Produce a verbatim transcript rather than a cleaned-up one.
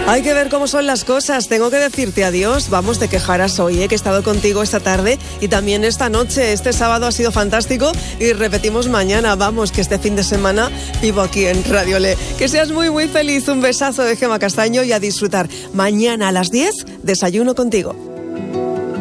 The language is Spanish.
Hay que ver cómo son las cosas. Tengo que decirte adiós. Vamos, te quejarás hoy, ¿eh? Que he estado contigo esta tarde y también esta noche. Este sábado ha sido fantástico y repetimos mañana. Vamos, que este fin de semana vivo aquí en Radio Le. Que seas muy, muy feliz. Un besazo de Gemma Castaño y a disfrutar. Mañana a las diez, desayuno contigo.